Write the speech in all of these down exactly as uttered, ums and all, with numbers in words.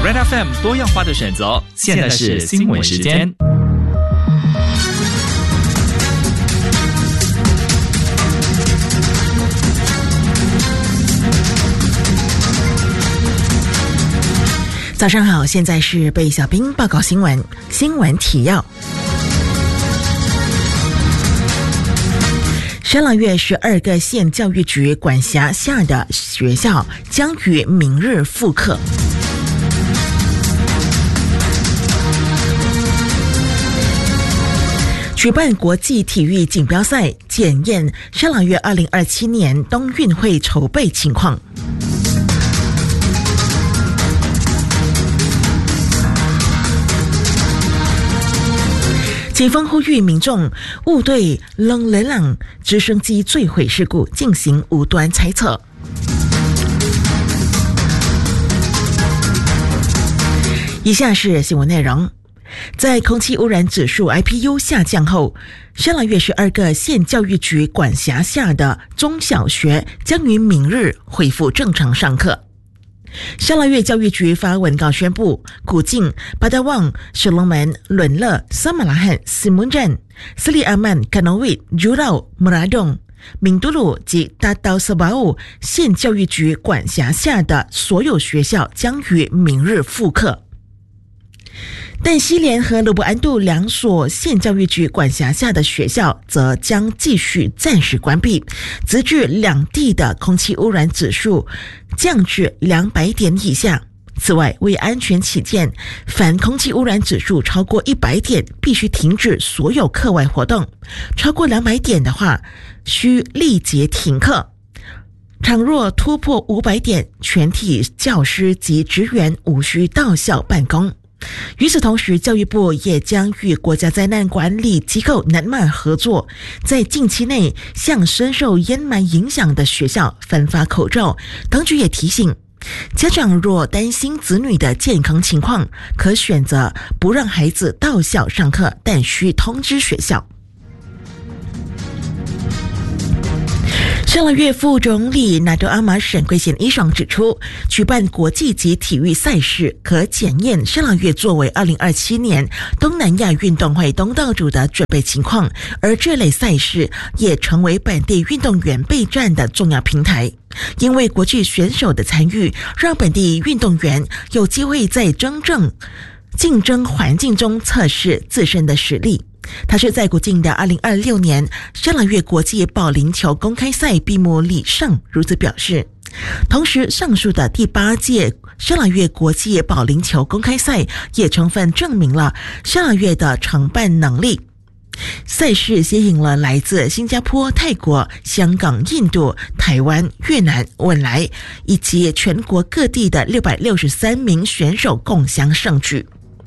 Red F M 多样化的选择，现在是新闻时间。 早上好，现在是被小兵报告新闻。新闻提要：沙拉越十二个县教育局管辖下的学校将于明日复课。举办国际体育锦标赛，检验沙拉越二零二七年冬运会筹备情况。警方呼吁民众勿对冷雷朗直升机坠毁事故进行无端猜测。以下是新闻内容。在空气污染指数 I P U 下降后，沙拉越十二个县教育局管辖下的中小学将于明日恢复正常上课。沙拉越教育局发文告宣布，古晋、巴达旺、所罗门、伦勒、萨马拉罕、斯문전、斯里阿曼、卡诺维、朱劳、穆拉洞、明都鲁及达道瑟巴乌县教育局管辖下的所有学校将于明日复课。但西连和卢布安杜两所县教育局管辖下的学校则将继续暂时关闭，直至两地的空气污染指数降至两百点以下。此外，为安全起见，凡空气污染指数超过一百点，必须停止所有课外活动；超过两百点的话，需立即停课。倘若突破五百点，全体教师及职员无需到校办公。与此同时，教育部也将与国家灾难管理机构 N A D M A 合作，在近期内向深受烟霾影响的学校分发口罩。当局也提醒，家长若担心子女的健康情况，可选择不让孩子到校上课，但需通知学校。沙拉越副总理纳多阿玛沈贵贤一爽指出，举办国际级体育赛事可检验沙拉越作为二零二七年东南亚运动会东道主的准备情况，而这类赛事也成为本地运动员备战的重要平台。因为国际选手的参与，让本地运动员有机会在真正竞争环境中测试自身的实力。他是在古晋的二零二六年沙拉越国际保龄球公开赛闭幕礼上如此表示。同时，上述的第八届沙拉越国际保龄球公开赛也充分证明了沙拉越的承办能力。赛事吸引了来自新加坡、泰国、香港、印度、台湾、越南、汶莱以及全国各地的六百六十三名选手共襄盛举。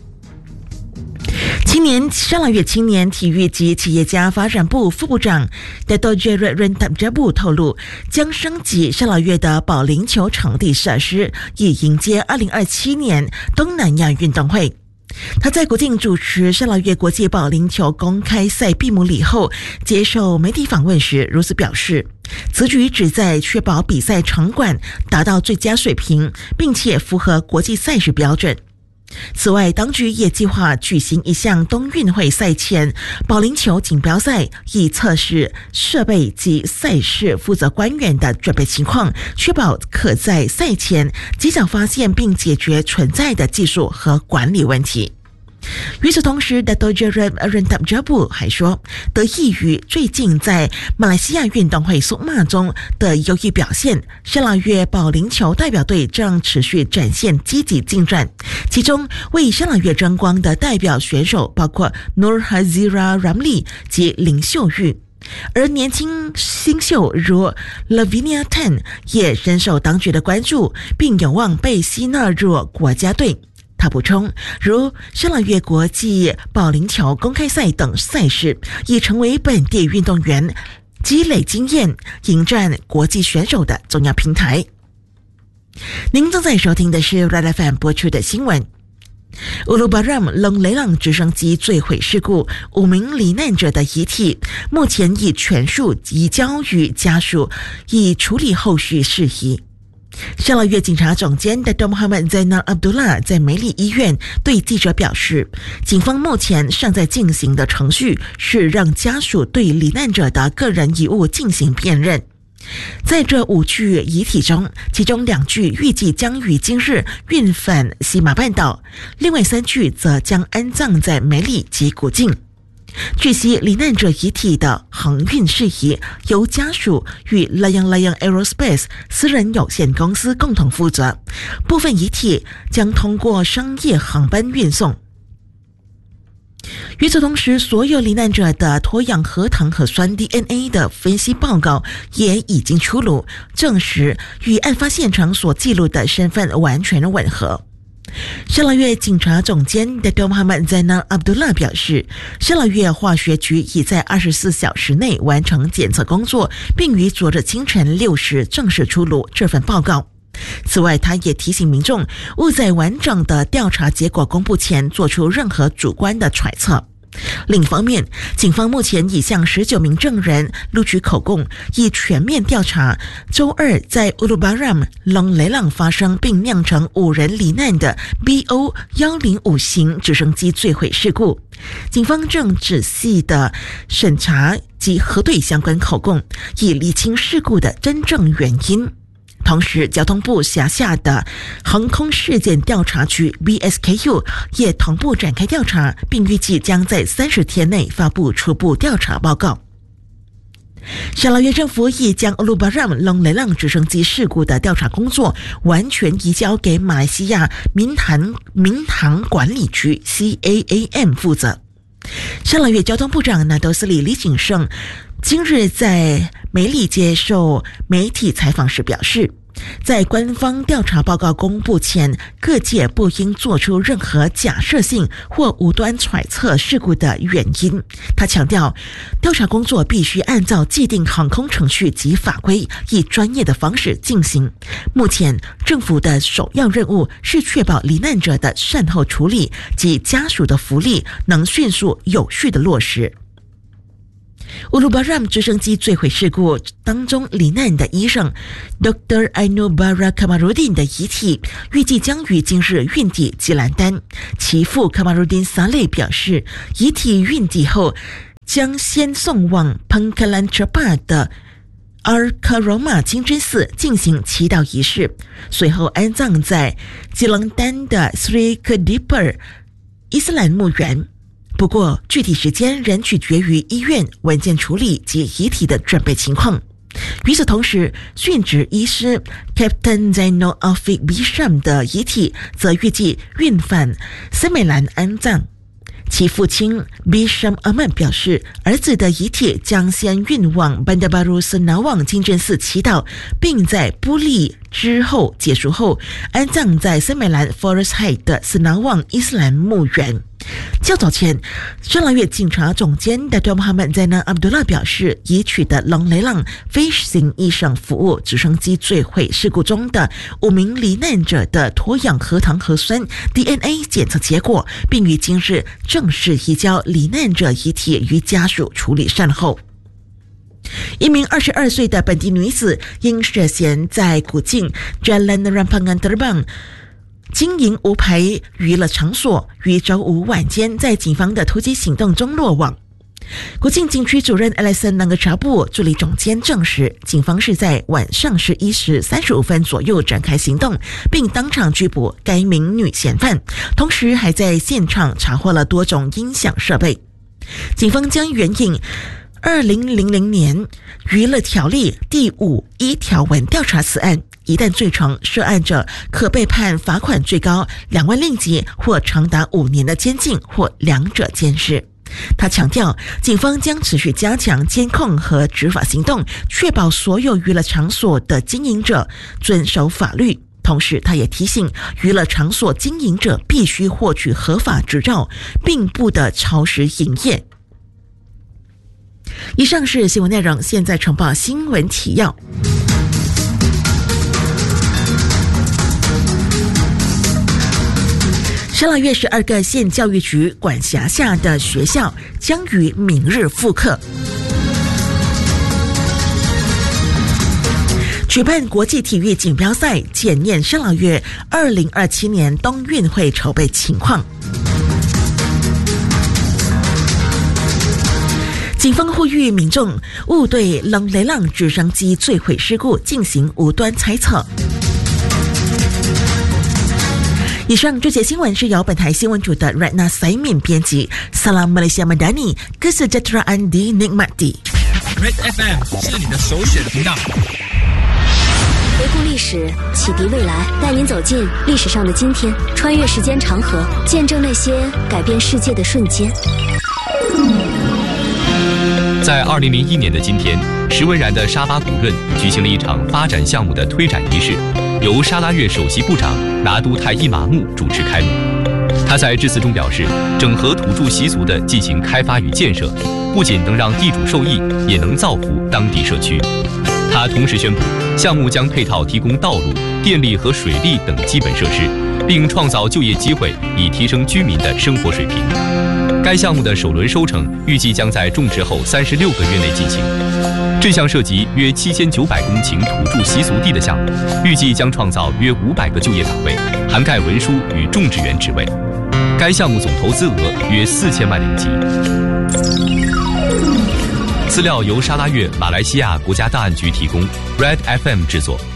青年沙拉越青年体育及企业家发展部副部长 Dato Jered Rentap Jabu 透露，将升级沙拉越的保龄球场地设施，以迎接二零二七年东南亚运动会。他在国境主持沙拉越国际保龄球公开赛闭幕礼后，接受媒体访问时如此表示，此举旨在确保比赛场馆达到最佳水平，并且符合国际赛事标准。此外，当局也计划举行一项冬运会赛前保龄球锦标赛，以测试设备及赛事负责官员的准备情况，确保可在赛前及早发现并解决存在的技术和管理问题。与此同时 Dato Jered Rentap Jabu 还说，得益于最近在马来西亚运动会苏马中的优异表现，沙拉越保龄球代表队正持续展现积极进展。其中为沙拉越争光的代表选手包括 Nur Hazira Ramli 及林秀玉，而年轻新秀如 Lavinia Tan 也深受当局的关注，并有望被吸纳入国家队。他补充，如沙拉越国际保龄球公开赛等赛事，已成为本地运动员积累经验、迎战国际选手的重要平台。您正在收听的是 Red F M 播出的新闻。乌鲁巴让冷雷朗直升机坠毁事故，五名罹难者的遗体目前已全数移交于家属，以处理后续事宜。 沙劳越警察总监 Dato Muhammad Zainal Abdullah 在梅里医院对记者表示，警方目前尚在进行的程序是让家属对罹难者的个人遗物进行辨认。在这五具遗体中，其中两具预计将于今日运返西马半岛，另外三具则将安葬在梅里及古晋。据悉，罹难者遗体的航运事宜由家属与 Layang Layang Aerospace 私人有限公司共同负责，部分遗体将通过商业航班运送。与此同时，所有罹难者的脱氧核糖核酸 D N A 的分析报告也已经出炉，证实与案发现场所记录的身份完全吻合。沙劳越警察总监 Dato Muhammad Zainal Abdullah 表示，沙劳越化学局已在二十四小时内完成检测工作，并于昨日清晨六时正式出炉这份报告。此外，他也提醒民众勿在完整的调查结果公布前做出任何主观的揣测。另一方面，警方目前已向十九名证人录取口供，以全面调查周二在乌鲁巴让龙雷浪发生并酿成五人罹难的 B O 一零五型直升机坠毁事故。警方正仔细的审查及核对相关口供，以厘清事故的真正原因。同时，交通部辖下的航空事件调查局 B S K U 也同步展开调查，并预计将在三十天内发布初步调查报告。沙劳越政府已将乌鲁巴让龙雷浪直升机事故的调查工作完全移交给马来西亚民航民航管理局 C A A M 负责。沙劳越交通部长纳多斯里李景胜今日在梅里接受媒体采访时表示，在官方调查报告公布前，各界不应做出任何假设性或无端揣测事故的原因。他强调，调查工作必须按照既定航空程序及法规，以专业的方式进行。目前，政府的首要任务是确保罹难者的善后处理及家属的福利能迅速有序的落实。乌鲁巴让直升机坠毁事故当中罹难的医生 Doctor Ainubara Kamarudin 的遗体预计将于今日运抵吉兰丹。其父 Kamarudin Saleh 表示，遗体运抵后将先送往 Pangkalan Cepat 的阿尔卡罗马清真寺进行祈祷仪式，随后安葬在吉兰丹的 Sri Kedipar 伊斯兰墓园。不过，具体时间仍取决于医院文件处理及遗体的准备情况。与此同时，殉职医师 Captain Zainal Afiq Bisham 的遗体则预计运返森美兰安葬。其父亲 Bisham Ahmad 表示，儿子的遗体将先运往 Bandar Baru Senawang 清真寺祈祷，并在布利之后结束后安葬在森美兰 Forest Heights 的 Senawang 伊斯兰墓园。较早前，沙劳越警察总监 Dato Muhammad Zainal Abdullah 表示，已取得龙雷浪飞行医生服务直升机坠毁事故中的五名罹难者的脱氧核糖核酸 D N A 检测结果，并于今日正式移交罹难者遗体与家属处理善后。一名二十二岁的本地女子因涉嫌在古晋 Jalan Rampangan Terbang经营无牌娱乐场所，于周五晚间在警方的突击行动中落网。古晋警区主任 Alison Nangachabu 助理总监证实，警方是在晚上十一时三十五分左右展开行动，并当场拘捕该名女嫌犯，同时还在现场查获了多种音响设备。警方将援引二零零零年娱乐条例第五一条文调查此案，一旦罪成，涉案者可被判罚款最高两万令吉或长达五年的监禁，或两者兼施。他强调，警方将持续加强监控和执法行动，确保所有娱乐场所的经营者遵守法律。同时，他也提醒娱乐场所经营者必须获取合法执照，并不得超时营业。以上是新闻内容，现在呈报新闻提要。沙劳越十二个县教育局管辖下的学校将于明日复课。 举办国际体育锦标赛，检验沙劳越二零二七年冬运会筹备情况。警方呼吁民众勿对龙雷浪直升机坠毁事故进行无端猜测。以上这节新闻是由本台新闻组的 Ratna Saimin 编辑。Salam Malaysia Madani, Kesejahteraan dinikmati。Red F M 是你的首选频道。 回顾历史，启迪未来，带您走进历史上的今天，穿越时间长河，见证那些改变世界的瞬间。 在二零零一年的今天，石文然的沙巴古润举行了一场发展项目的推展仪式，由沙拉越首席部长拿督泰伊马木主持开幕。他在致辞中表示，整合土著习俗的进行开发与建设，不仅能让地主受益，也能造福当地社区。他同时宣布，项目将配套提供道路、电力和水利等基本设施，并创造就业机会，以提升居民的生活水平。该项目的首轮收成预计将在种植后三十六个月内进行。这项涉及约七千九百公顷土著习俗地的项目，预计将创造约五百个就业岗位，涵盖文书与种植园职位。该项目总投资额约四千万令吉。资料由沙拉越马来西亚国家档案局提供 ，Red F M 制作。